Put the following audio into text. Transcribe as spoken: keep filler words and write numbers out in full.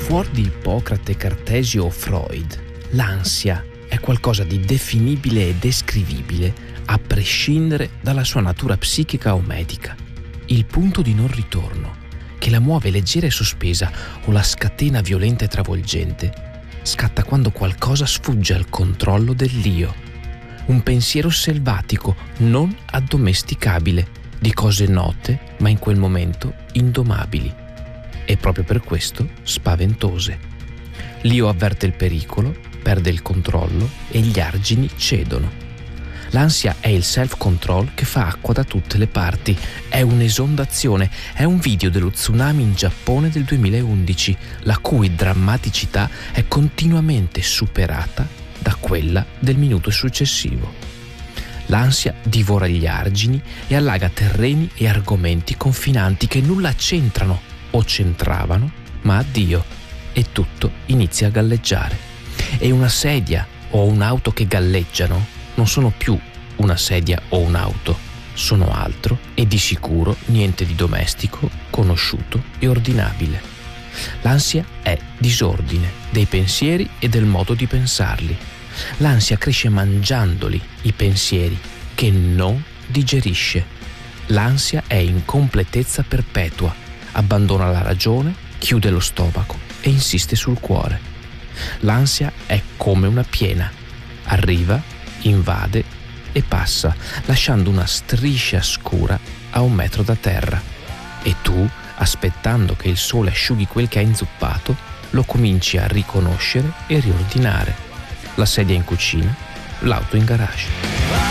fuor di Ippocrate, Cartesio o Freud, l'ansia è qualcosa di definibile e descrivibile a prescindere dalla sua natura psichica o medica. Il punto di non ritorno, che la muove leggera e sospesa o la scatena violenta e travolgente, scatta quando qualcosa sfugge al controllo dell'io. Un pensiero selvatico, non addomesticabile, di cose note ma in quel momento indomabili e proprio per questo spaventose. L'io avverte il pericolo, perde il controllo e gli argini cedono. L'ansia è il self-control che fa acqua da tutte le parti, è un'esondazione, è un video dello tsunami in Giappone del duemilaundici, la cui drammaticità è continuamente superata da quella del minuto successivo. L'ansia divora gli argini e allaga terreni e argomenti confinanti che nulla c'entrano o c'entravano, ma addio, e tutto inizia a galleggiare. E una sedia o un'auto che galleggiano non sono più una sedia o un'auto, sono altro e di sicuro niente di domestico, conosciuto e ordinabile. L'ansia è disordine dei pensieri e del modo di pensarli. L'ansia cresce mangiandoli i pensieri che non digerisce. L'ansia è incompletezza perpetua, abbandona la ragione, chiude lo stomaco e insiste sul cuore. L'ansia è come una piena, arriva, invade e passa, lasciando una striscia scura a un metro da terra. E tu, aspettando che il sole asciughi quel che ha inzuppato, lo cominci a riconoscere e riordinare. La sedia in cucina, l'auto in garage.